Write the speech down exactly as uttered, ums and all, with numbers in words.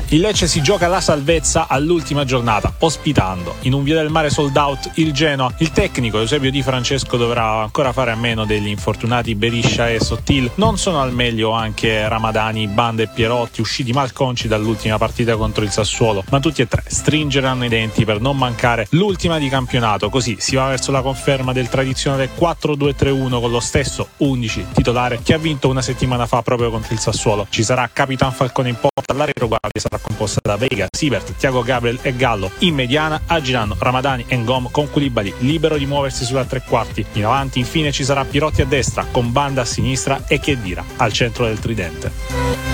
Il Lecce si gioca la salvezza all'ultima giornata, ospitando in un Via del Mare sold out il Genoa. Il tecnico Eusebio Di Francesco dovrà ancora fare a meno degli infortunati Beriscia e Sottil. Non sono al meglio anche Ramadani, Banda e Pierotti, usciti malconci dall'ultima partita contro il Sassuolo, ma tutti e tre stringeranno i denti per non mancare l'ultima di campionato. Così si va verso la conferma del tradizionale quattro due tre uno con lo stesso undici titolare che ha vinto una settimana fa proprio contro il Sassuolo. Ci sarà Capitan Falcone in porta, la retroguardia sarà composta da Vega, Sivert, Thiago Gabriel e Gallo. In mediana agiranno Ramadani e Ngom con Koulibaly libero di muoversi sulla tre quarti. In avanti infine ci sarà Pirotti a destra con Banda a sinistra e Khedira al centro del tridente.